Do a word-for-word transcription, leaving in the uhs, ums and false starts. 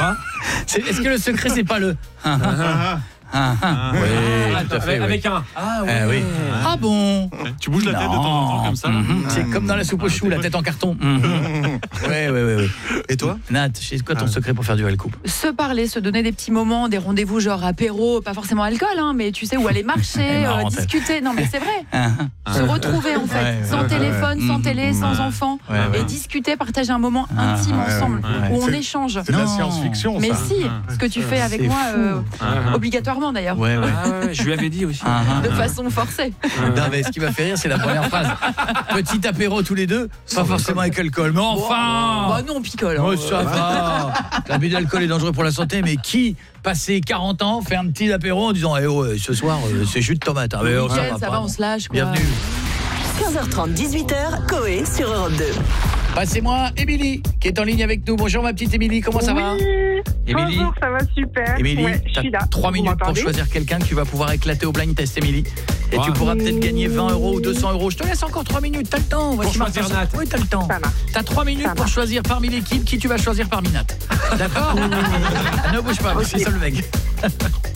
Hein c'est, est-ce que le secret c'est pas le Ah, ah. Oui, ah, tout à fait. Avec oui. un. Ah, oui. Ah, oui. Ah bon. Tu bouges la tête de temps en temps comme ça. Mm-hmm. C'est ah, comme dans la soupe aux choux, la tête en carton. Mm-hmm. Oui, oui, oui. Et toi, Nat, c'est quoi ton ah. secret pour faire durer le couple? Se parler, se donner des petits moments, des rendez-vous genre apéro, pas forcément alcool, hein, mais tu sais, où aller marcher, marrant, euh, discuter. Non, mais c'est vrai. Ah. Se retrouver en fait, ouais, sans ouais, téléphone, ouais. sans télé, mmh. sans enfant, ouais, ouais. et discuter, partager un moment ah. intime ouais, ensemble, ouais. où on c'est, échange. C'est de la science-fiction, mais ça. si, ce que tu fais avec c'est moi, euh, obligatoirement d'ailleurs. Ouais, ouais. Ah ouais, je lui avais dit aussi. Ah, de façon forcée. Non, mais ce qui m'a fait rire, c'est la première phrase. Petit apéro tous les deux, pas forcément avec alcool. Mais enfin. Bah non, picole. Oh, ça va. L'abus d'alcool est dangereux pour la santé, mais qui, passé quarante ans, fait un petit apéro en disant eh oh, ce soir, c'est jus de tomate. Ah, mais, oh, ça, va, ça va, on se lâche. Quoi. Bienvenue. quinze heures trente, dix-huit heures, Coé sur Europe deux. Passez-moi Émilie, qui est en ligne avec nous. Bonjour ma petite Émilie, comment ça oui. va Émilie. Bonjour, ça va super. Émilie, ouais, tu as trois minutes pour choisir quelqu'un que tu vas pouvoir éclater au blind test, Émilie. Et wow. tu pourras peut-être gagner vingt euros ou deux cents euros. Je te laisse encore trois minutes, t'as le temps. Voici pour choisir Nat. Oui, t'as le temps. T'as trois minutes pour choisir parmi l'équipe qui tu vas choisir parmi Nat. D'accord. Ne bouge pas, okay. C'est ça le mec.